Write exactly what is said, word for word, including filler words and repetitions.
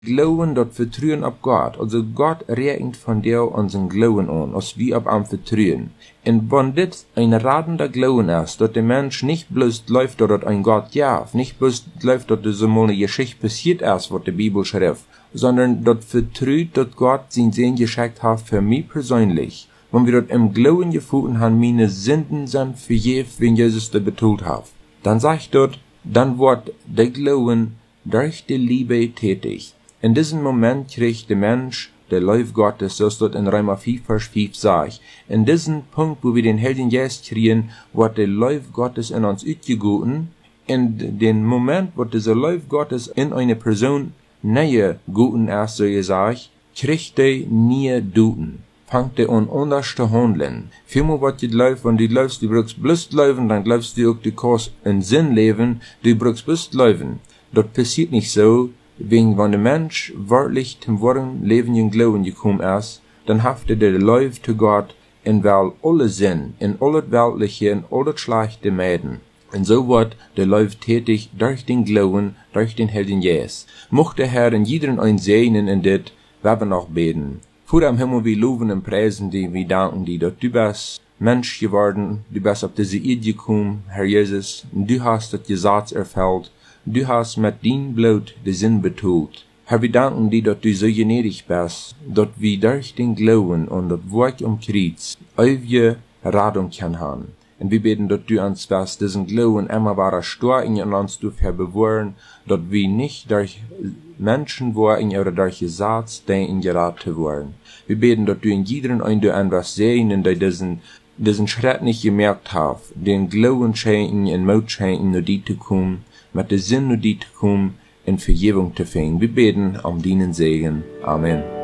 Glauben dort Vertrauen auf Gott. Also Gott rechnet von dir unseren Glauben an, als wir auf am Vertrauen. Und wenn dit ein radender Glauben ist, dass der Mensch nicht bloß läuft, dass ein Gott ja, nicht bloß läuft, dass so mal eine Geschichte passiert ist, was die Bibel schreibt, sondern dort vertraut, dass Gott sein Segen geschickt hat für mich persönlich. Wenn wir dort im Glauben gefunden haben, meine Sünden sind vergeben, wenn Jesus das betont hat, dann sagt dort, dann wird der Glauben durch die Liebe tätig. In diesem Moment kriegt der Mensch der Lauf Gottes, so ist dort in Römer vier, Vers fünf sagt. In diesem Punkt, wo wir den Heiligen Geist kriegen, wird der Lauf Gottes in uns ausgegoten. In dem Moment, wo dieser Lauf Gottes in eine Person näher guten ist, so gesagt, kriegt er nie Duten. Fangt er an anders zu handeln. Vielmehr wird die läuft, wenn du läufst, du brauchst bloß laufen, dann glaubst du auch, du kannst einen Sinn leben, du brauchst bloß laufen. Das passiert nicht so. Wegen wenn der Mensch wirklich zum wahren Leben in Glauben gekommen ist, dann haftet der Lauf zu Gott in wel alle Sinn, in alles Weltliche, in alles Schlechte meiden. Und so wird der Lauf tätig durch den Glauben, durch den Heiligen Geist. Mocht der Herr in jedem ein segnen in dit, wir wir noch beten. Vor am Himmel wir loben und preisen die, wir danken die, dass du bist Mensch geworden, du bist auf diese Erde gekommen, Herr Jesus, und du hast das Gesetz erfüllt. Du hast mit dein Blut den Sinn betont. Herr, wir danken dir, dass du so gnädig bist, dass wir durch den Glauben und das Werk am Kreuz ewige Rettung können haben. Und wir beten, dass du uns bist, diesen Glauben immer weiter stark in uns dafür bewahren, dass wir nicht durch Menschen wollen oder durch Gesetz denken geraten wollen. Wir beten, dass du in jedem einen du etwas sehen, der diesen diesen Schritt nicht gemerkt hat, den Glauben schenken und Mut schenken, nur die zu kommen, mit der Sinn, nur die zu kommen, in Vergebung zu finden. Wir beten um deinen Segen. Amen.